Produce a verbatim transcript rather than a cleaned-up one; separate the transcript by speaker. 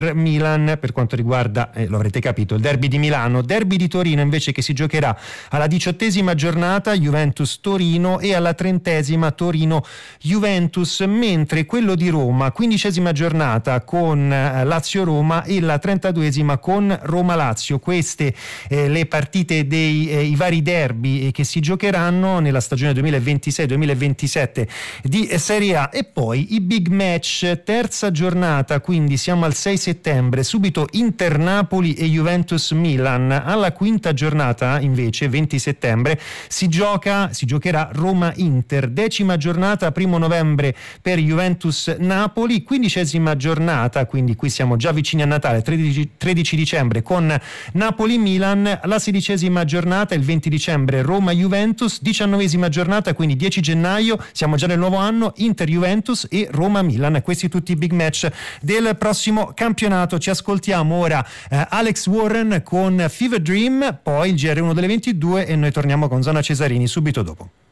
Speaker 1: Milan per quanto riguarda, eh, lo avrete capito, il derby di Milano. Derby di Torino invece che si giocherà alla diciottesima giornata, Juventus-Torino, e alla trentesima Torino-Juventus, mentre quello di Roma, quindicesima giornata con eh, Lazio-Roma, e la trentaduesima con Roma-Lazio. Queste eh, le partite dei eh, i vari derby eh, che si giocheranno nella stagione duemilaventisei duemilaventisette di eh, Serie A. E poi i big match, terza giornata, quindi siamo al sei settembre, subito Inter-Napoli e Juventus-Milan. Alla quinta giornata invece, venti settembre, si gioca si giocherà Roma-Inter. Decima giornata, primo novembre, per Juventus-Napoli. Quindicesima giornata, quindi qui siamo già vicini a Natale, tredici, tredici dicembre con Napoli-Milan. La sedicesima giornata, il venti dicembre, Roma-Juventus. Diciannovesima giornata, quindi dieci gennaio, siamo già nel nuovo anno, Inter-Juventus e Roma-Milan. Questi tutti i big match del prossimo campionato. Ci ascoltiamo ora eh, Alex Warren con Fever Dream, poi il G R uno delle ventidue, e noi torniamo con Zona Cesarini subito dopo.